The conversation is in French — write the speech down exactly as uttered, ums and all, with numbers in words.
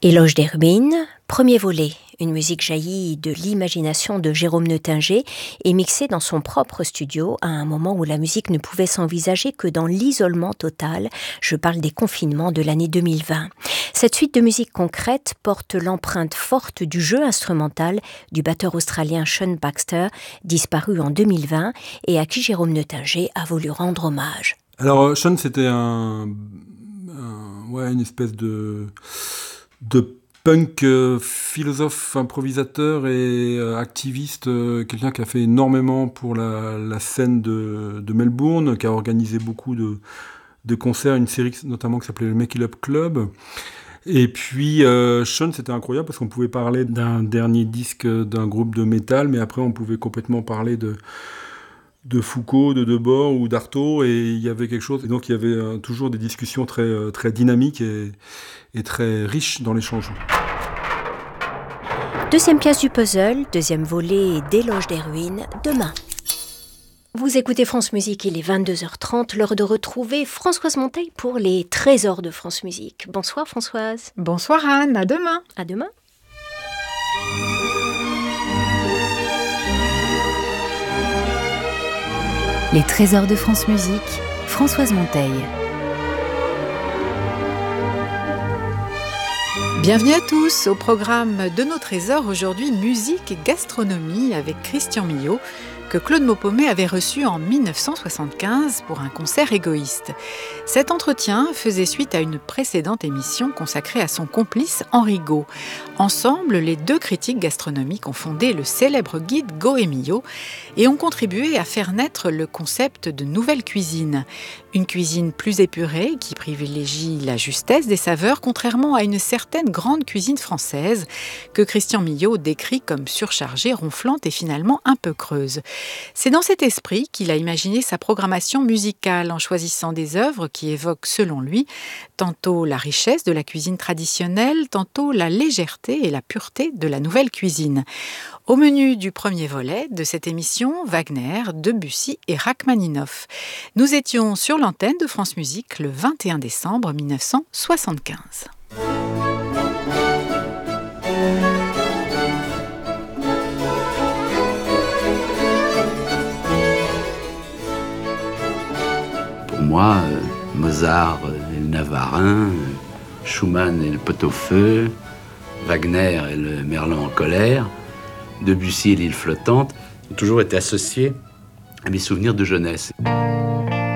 Éloge des ruines, premier volet, une musique jaillie de l'imagination de Jérôme Neutinger et mixée dans son propre studio à un moment où la musique ne pouvait s'envisager que dans l'isolement total. Je parle des confinements de l'année deux mille vingt. Cette suite de musique concrète porte l'empreinte forte du jeu instrumental du batteur australien Sean Baxter, disparu en deux mille vingt et à qui Jérôme Neutinger a voulu rendre hommage. Alors Sean, c'était un, un ouais, une espèce de de punk euh, philosophe, improvisateur et euh, activiste, euh, quelqu'un qui a fait énormément pour la, la scène de, de Melbourne, qui a organisé beaucoup de, de concerts, une série notamment qui s'appelait le Make It Up Club. Et puis euh, Sean, c'était incroyable parce qu'on pouvait parler d'un dernier disque d'un groupe de métal, mais après on pouvait complètement parler de de Foucault, de Debord ou d'Artaud, et il y avait quelque chose, et donc il y avait euh, toujours des discussions très, euh, très dynamiques et, et très riches dans l'échange. Deuxième pièce du puzzle, deuxième volet d'Éloge des ruines, demain. Vous écoutez France Musique, il est vingt-deux heures trente, l'heure de retrouver Françoise Monteil pour les trésors de France Musique. Bonsoir Françoise. Bonsoir Anne, à demain. À demain. Les trésors de France Musique, Françoise Monteil. Bienvenue à tous au programme de nos trésors. Aujourd'hui, musique et gastronomie avec Christian Millot, que Claude Maupomet avait reçu en dix-neuf cent soixante-quinze pour un concert égoïste. Cet entretien faisait suite à une précédente émission consacrée à son complice Henri Gault. Ensemble, les deux critiques gastronomiques ont fondé le célèbre guide Gault et Millau et ont contribué à faire naître le concept de nouvelle cuisine. Une cuisine plus épurée qui privilégie la justesse des saveurs, contrairement à une certaine grande cuisine française que Christian Millot décrit comme surchargée, ronflante et finalement un peu creuse. C'est dans cet esprit qu'il a imaginé sa programmation musicale en choisissant des œuvres qui évoquent, selon lui, tantôt la richesse de la cuisine traditionnelle, tantôt la légèreté et la pureté de la nouvelle cuisine. Au menu du premier volet de cette émission, Wagner, Debussy et Rachmaninoff. Nous étions sur l'antenne de France Musique le vingt et un décembre mille neuf cent soixante-quinze. Pour moi, euh, Mozart et le Navarin, Schumann et le pot-au-feu, Wagner et le Merlan en colère, Debussy et l'île flottante ont toujours été associés à mes souvenirs de jeunesse.